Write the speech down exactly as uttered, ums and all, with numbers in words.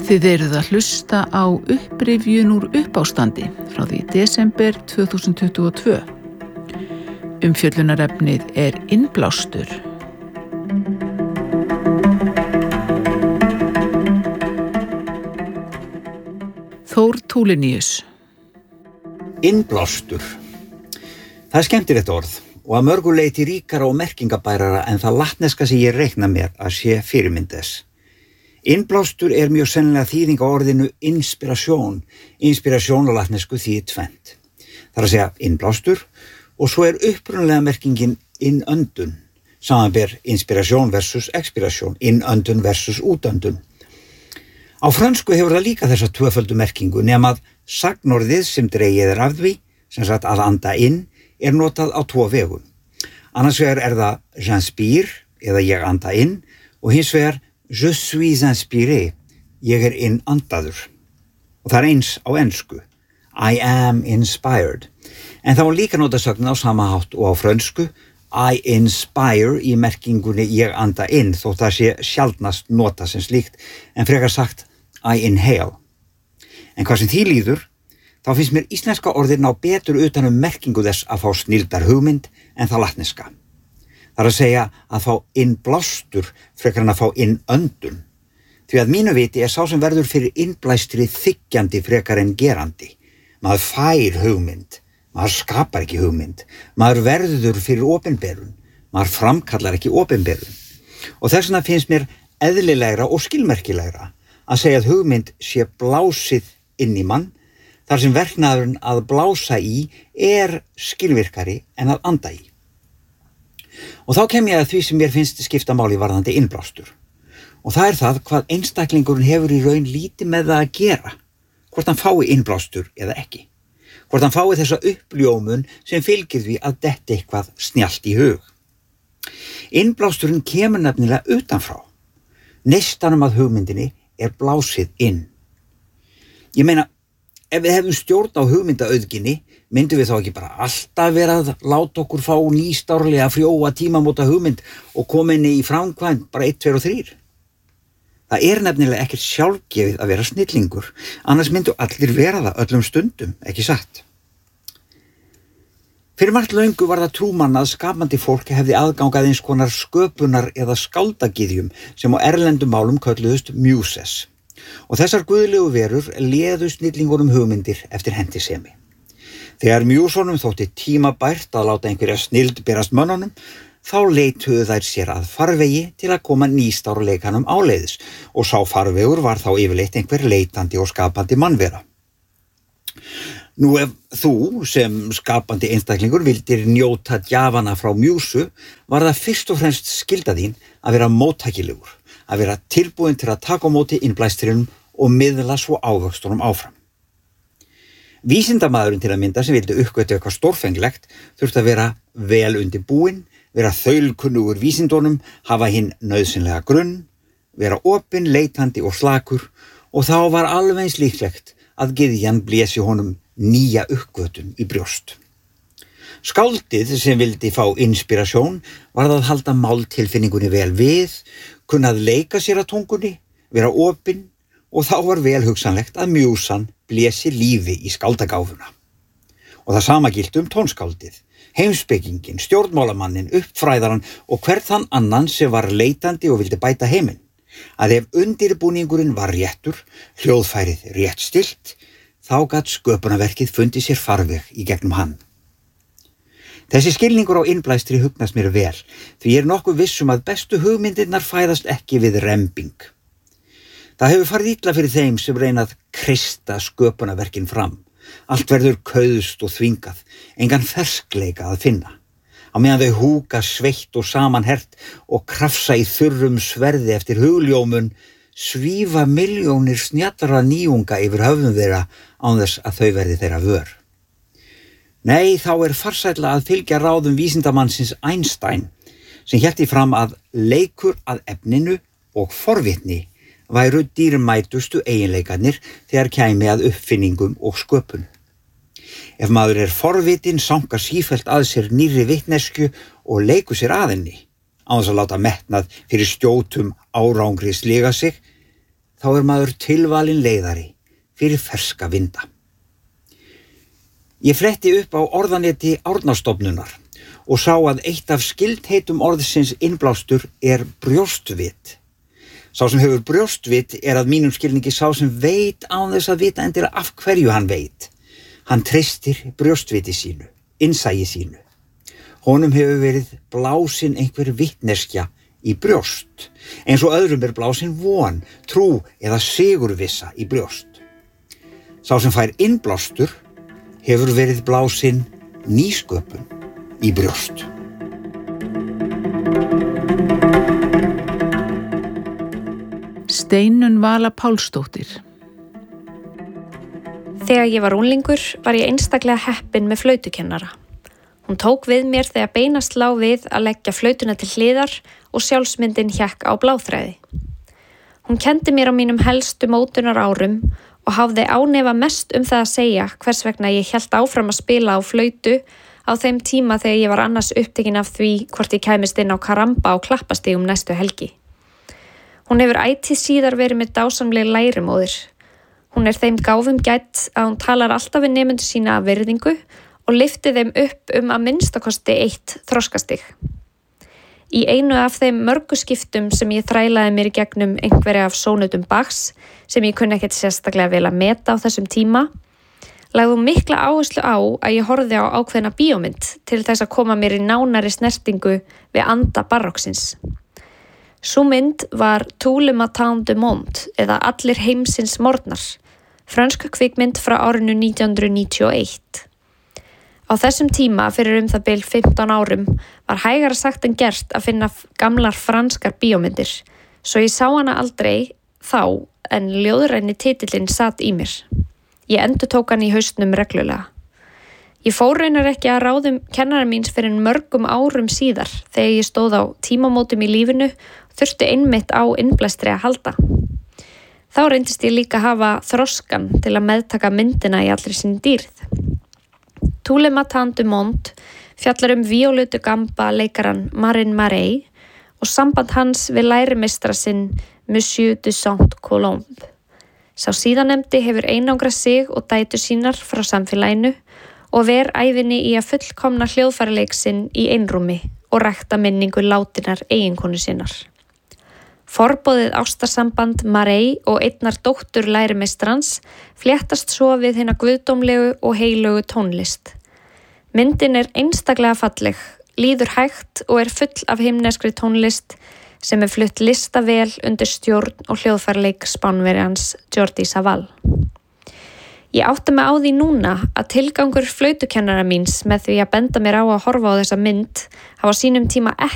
Þið eruð að hlusta á upprifjun úr uppástandi frá því desember tvö þúsund tuttugu og tvö. Umfjöllunarefnið er innblástur. Þór Tulinius. Innblástur. Það er skemmtilegt orð og að mörgu leyti ríkara og merkingabærara en það latneska sem ég reikna mér að sé fyrirmynd þess. Innblástur er mjög sennilega þýðing á orðinu inspirasjón. Inspirasjón á latnesku þýðir tvennt. Það er að segja innblástur og svo er upprunalega merkingin innöndun. Samanber inspirasjón versus expirasjón, innöndun versus útöndun. Á frönsku hefur það líka þessa tvöföldu merkingu nema að sagnorðið sem dregið er af því, sem sagt að anda inn, er notað á tvo vegu. Annars vegar er það j'inspire eða ég anda inn og hins vegar je suis inspiré, ég er innandaður. Og það er eins á ensku, I am inspired. En það var líka notasögnin á sama hátt og á frönsku, I inspire í merkingunni ég anda inn, þótt það sé sjaldnast nota sem slíkt, en frekar sagt I inhale. En hvað sem því líður, þá finnst mér íslenska orðið ná betur utan um merkingu þess að fá snilldar hugmynd en það latneska. Það er að segja að fá innblástur frekar en að fá innöndun. Því að mínu viti er sá sem verður fyrir innblæstri þiggjandi frekar en gerandi. Maður fær hugmynd, maður skapar ekki hugmynd, maður verður fyrir opinberun, maður framkallar ekki opinberun. Og þess vegna finnst mér eðlilegra og skilmerkilegra að segja að hugmynd sé blásið inn í mann, þar sem verknaðurinn að blása í er skilvirkari en að anda í. Og þá kem ég að því sem mér finnst skipta máli varðandi innblástur. Og það er það hvað einstaklingurinn hefur í raun lítið með það að gera, hvort hann fái innblástur eða ekki. Hvort hann fái þessa uppljómun sem fylgir því að detti eitthvað snjallt í hug. Innblásturinn kemur nefnilega utanfrá. Neistanum að hugmyndinni er blásið inn. Ég meina, ef við hefum stjórn á hugmyndaauðginni, myndum við þá ekki bara alltaf vera að láta okkur fá nýstárlega frjóa tímamóta hugmynd og koma henni í framkvæmd bara einn, tveir og þrír. Það er nefnilega ekkert sjálfgefið að vera snillingur, annars myndu allir vera það öllum stundum, ekki satt. Fyrir margt löngu var það trúmanna að skapandi fólk hefði aðgangað eins konar sköpunar eða skáldagyðjum sem á erlendum málum kölluðust muses. Og þessar guðlegu verur léðu snillingunum hugmyndir eftir hentisemi. Þegar mjúsunum þótti tímabært að láta einhverja snilld berast mönnunum, þá leituðu þær sér að farvegi til að koma nýstárleikanum áleiðis og sá farvegur var þá yfirleitt einhver leitandi og skapandi mannvera. Nú ef þú sem skapandi einstaklingur vildir njóta gjafana frá mjúsu, var það fyrst og fremst skylda þín að vera móttækilegur, að vera tilbúin til að taka á móti innblæstrinum og miðla svo ávöxtunum áfram. Vísindamaðurinn til að mynda sem vildi uppgötva eitthvað stórfenglegt þurfti að vera vel undirbúinn, vera þaulkunnugur vísindunum, hafa hinn nauðsynlega grunn, vera opinn, leitandi og slakur og þá var alveg eins líklegt að gyðjan blési honum nýja uppgötun í brjóst. Skáldið sem vildi fá inspirasjón var að halda máltilfinningunni vel við, kunna að leika sér að tungunni, vera opinn og þá var vel hugsanlegt að mjúsan blési lífi í skáldagáfuna. Og það sama gilti um tónskáldið, heimspekingin, stjórnmálamannin, uppfræðaran og hvern þann annan sem var leitandi og vildi bæta heiminn. Að ef undirbúningurinn var réttur, hljóðfærið rétt stillt, þá gat sköpunarverkið fundið sér farveg í gegnum hann. Þessi skilningur á innblæstri hugnast mér vel, því ég er nokkuð viss um að bestu hugmyndirnar fæðast ekki við rembing. Það hefur farið illa fyrir þeim sem reyna að kreista sköpunarverkin fram. Allt verður kauðst og þvingað, engan ferskleika að finna. Á meðan þau húka sveitt og samanhert og krafsa í þurrum sverði eftir hugljómun, svífa milljónir snjallra nýjunga yfir höfðum þeirra án þess að þau verði þeirra vör. Nei, þá er farsælla að fylgja ráðum vísindamannsins Einstein, sem hélt í fram að leikur að efninu og forvitni væru dýrmætustu eiginleikarnir þegar kæmi að uppfinningum og sköpun. Ef maður er forvitinn, sankar sífellt að sér nýrri vitneskju og leikur sér að henni, án þess að láta metnað fyrir stjótum árangri sliga sig, þá er maður tilvalin leiðari fyrir ferska vinda. Ég fletti upp á orðaneti Árnastofnunar og sá að eitt af skildheitum orðsins innblástur er brjóstvit. Sá sem hefur brjóstvit er að mínum skilningi sá sem veit án þess að vita endilega af hverju hann veit. Hann treystir brjóstviti sínu, innsæi sínu. Honum hefur verið blásin einhver vitneskja í brjóst, eins og öðrum er blásin von, trú eða sigurvissa í brjóst. Sá sem fær innblástur hefur verið blásin nýsköpun í brjóst. Steinunn Vala Pálsdóttir. Þegar ég var unglingur var ég einstaklega heppin með flautukennara. Hún tók við mér þegar beinast lá við að leggja flautuna til hliðar og sjálfsmyndin hékk á bláþræði. Hún kenndi mér á mínum helstu mótunar árum og hafði ánefa mest um það að segja hvers vegna ég hélt áfram að spila á flautu á þeim tíma þegar ég var annars upptekin af því hvort ég kæmist inn á karamba og klappastígum næstu helgi. Hún hefur ætíð síðar verið með dásamleg lærumóðir. Hún er þeim gáfum gætt að hún talar alltaf við nemendur sína af virðingu og lyfti þeim upp um að minnstakosti eitt þroskastig. Í einu af þeim mörgu skiptum sem ég þrælaði mér í gegnum einhverja af sónutum Bachs, sem ég kunni ekkert sérstaklega vel að meta á þessum tíma, lagði hún mikla áherslu á að ég horfði á ákveðna bíómynd til þess að koma mér í nánari snertingu við anda barokksins. Sú mynd var Tout le matin du monde eða Allir heimsins morgnar, frönsk kvikmynd frá árinu nítján hundruð níutíu og eitt. Á þessum tíma fyrir um það bil fimmtán árum var hægara sagt en gert að finna gamlar franskar bíómyndir, svo ég sá hana aldrei þá en ljóðræni titillinn sat í mér. Ég endurtók hann í haustnum reglulega. Ég fór raunar ekki að ráðum kennara míns fyrir mörgum árum síðar þegar ég stóð á tímamótum í lífinu og þurfti einmitt á innblæstri að halda. Þá reyndist ég líka hafa þroskan til að meðtaka myndina í allri sinni dýrð. Tout le matin du monde fjallar um Violette Gamba leikaran Marin Marais og samband hans við lærimeistra sinn Monsieur de Saint-Colombe. Sá síðanemdi hefur einangrað sig og dætur sínar frá samfélaginu og ver ævinni í að fullkomna hljóðfæraleik sinn í einrúmi og rækta minningu látinnar eiginkonu sinnar. Forboðið ástarsamband Marais og einnar dóttur lærimeistrans fléttast svo við hina guðdómlegu og heilögu tónlist. Myndin er einstaklega falleg, líður hægt og er full af himneskri tónlist sem er flutt listavel undir stjórn og hljóðfæraleik Spánverjans Jordi Savall. Ég átti mig á því núna að tilgangur flautukennara míns með því að benda mér á að horfa á þessa mynd hafa á sínum tíma